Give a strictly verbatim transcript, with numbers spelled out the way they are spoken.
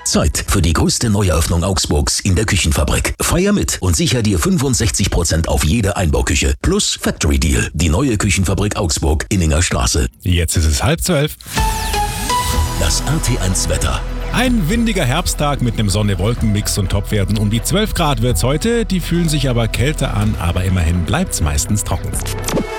Zeit für die größte Neueröffnung Augsburgs in der Küchenfabrik. Feier mit und sicher dir fünfundsechzig Prozent auf jede Einbauküche. Plus Factory Deal. Die neue Küchenfabrik Augsburg, Inninger Straße. Jetzt ist es halb zwölf. Das R T eins Wetter. Ein windiger Herbsttag mit einem Sonne-Wolken-Mix und Topwerten. Um die zwölf Grad wird's heute, die fühlen sich aber kälter an, aber immerhin bleibt's meistens trocken.